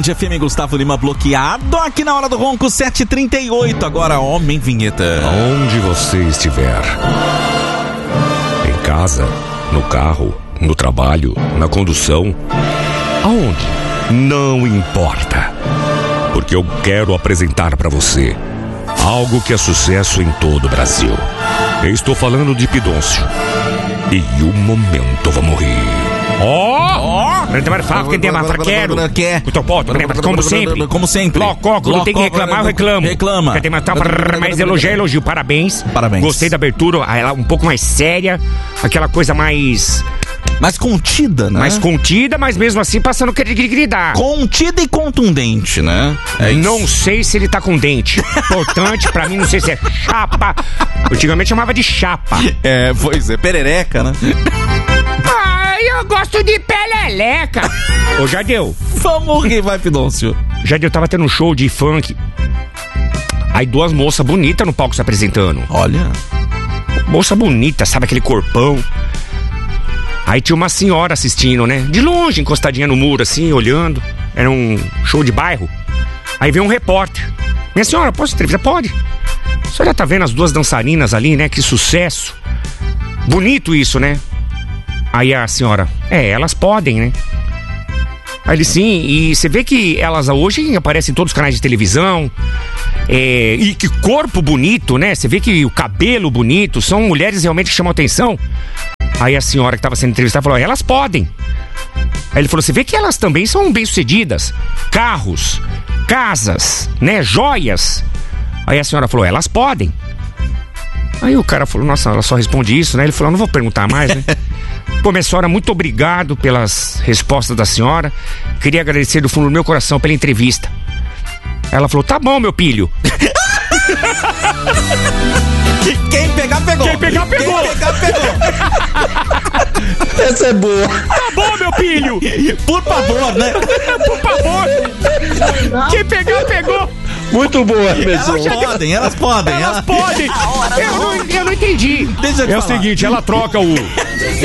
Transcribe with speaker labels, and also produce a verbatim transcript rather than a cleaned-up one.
Speaker 1: Band F M, Gustavo Lima bloqueado aqui na Hora do Ronco, sete e trinta e oito. Agora, homem vinheta.
Speaker 2: Aonde você estiver, em casa, no carro, no trabalho, na condução, aonde? Não importa. Porque eu quero apresentar pra você algo que é sucesso em todo o Brasil. Eu estou falando de Pidoncio. E o momento vamos rir. Ó!
Speaker 3: Como sempre.
Speaker 1: Como sempre.
Speaker 3: Loco, quando tem que reclamar, eu reclamo.
Speaker 1: Reclama.
Speaker 3: Mas elogiar, elogio. Parabéns.
Speaker 1: Parabéns.
Speaker 3: Gostei da abertura, ela um pouco mais séria. Aquela coisa mais...
Speaker 1: Mais contida, né?
Speaker 3: Mais contida, mas mesmo assim passando credibilidade.
Speaker 1: Contida e contundente, né? É isso.
Speaker 3: Não sei se ele tá com dente. Importante pra mim, não sei se é chapa. Antigamente chamava de chapa.
Speaker 1: É, pois é, perereca, né?
Speaker 3: Ai, eu gosto de peleleca. Ô, Jadeu.
Speaker 1: Vamos rir, vai, Pidoncio.
Speaker 3: Jadeu, tava tendo um show de funk. Aí duas moças bonitas no palco se apresentando.
Speaker 1: Olha.
Speaker 3: Moça bonita, sabe, aquele corpão. Aí tinha uma senhora assistindo, né? De longe, encostadinha no muro, assim, olhando. Era um show de bairro. Aí veio um repórter. Minha senhora, posso entrevistar? Pode. A senhora tá vendo as duas dançarinas ali, né? Que sucesso. Bonito isso, né? Aí a senhora, é, elas podem, né? Aí ele, sim, e você vê que elas hoje aparecem em todos os canais de televisão. É, e que corpo bonito, né? Você vê que o cabelo bonito, são mulheres realmente que chamam atenção. Aí a senhora que estava sendo entrevistada falou, elas podem. Aí ele falou, você vê que elas também são bem-sucedidas. Carros, casas, né, joias. Aí a senhora falou, elas podem. Aí o cara falou, nossa, ela só responde isso, né? Ele falou, não vou perguntar mais, né? Pô, minha senhora, muito obrigado pelas respostas da senhora. Queria agradecer do fundo do meu coração pela entrevista. Ela falou, tá bom, meu filho.
Speaker 1: Quem pegar, pegou.
Speaker 3: Quem pegar, pegou.
Speaker 1: Quem pegar, pegou.
Speaker 4: Essa é boa.
Speaker 3: Tá bom, meu filho.
Speaker 1: Por favor, né?
Speaker 3: Por favor. Quem pegar, pegou.
Speaker 4: Muito boa, pessoal.
Speaker 1: Elas podem, elas podem.
Speaker 3: Elas podem. Eu não, eu não entendi.
Speaker 1: Deixa eu te
Speaker 3: É o
Speaker 1: falar.
Speaker 3: seguinte, ela troca o...